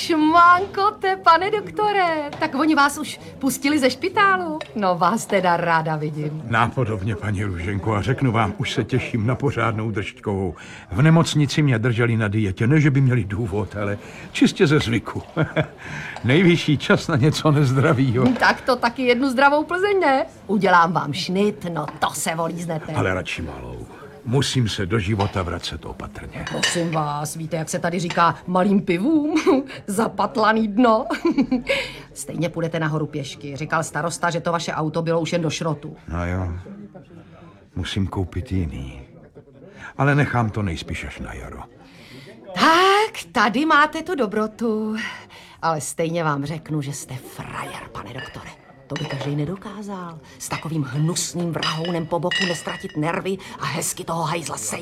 Šmankote, pane doktore, tak oni vás už pustili ze špitálu? No vás teda ráda vidím. Nápodobně, paní Růženko, a řeknu vám, už se těším na pořádnou držťkovou. V nemocnici mě drželi na dietě, ne, že by měli důvod, ale čistě ze zvyku. Nejvyšší čas na něco nezdravýho. Tak to taky jednu zdravou Plzeň, ne? Udělám vám šnit, no to se volíznete. Ale radši malou. Musím se do života vracet opatrně. Prosím vás, víte, jak se tady říká malým pivům? Zapatlaný dno. Stejně půjdete nahoru pěšky. Říkal starosta, že to vaše auto bylo už jen do šrotu. No jo, musím koupit jiný. Ale nechám to nejspíš až na jaro. Tak, tady máte tu dobrotu. Ale stejně vám řeknu, že jste frajer, pane doktore. To by každý nedokázal. S takovým hnusným vrahounem po boku nestratit nervy a hezky toho hajzla sejmout.